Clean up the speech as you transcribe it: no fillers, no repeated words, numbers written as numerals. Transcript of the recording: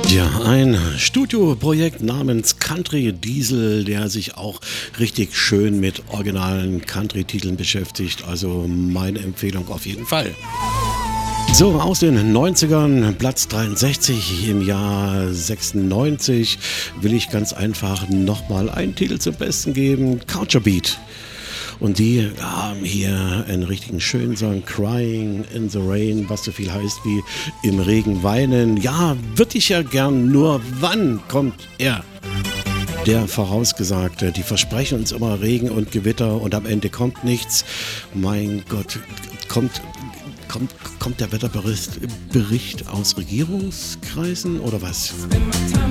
Ja, ein Studioprojekt namens Country Diesel, der sich auch richtig schön mit originalen Country-Titeln beschäftigt. Also meine Empfehlung auf jeden Fall. So, aus den 90ern, Platz 63 im Jahr 96, will ich ganz einfach nochmal einen Titel zum Besten geben, Culture Beat. Und die haben hier einen richtigen schönen Song, Crying in the Rain, was so viel heißt wie im Regen weinen. Ja, würde ich ja gern, nur wann kommt er? Der Vorausgesagte, die versprechen uns immer Regen und Gewitter und am Ende kommt nichts. Mein Gott, kommt der Wetterbericht aus Regierungskreisen oder was?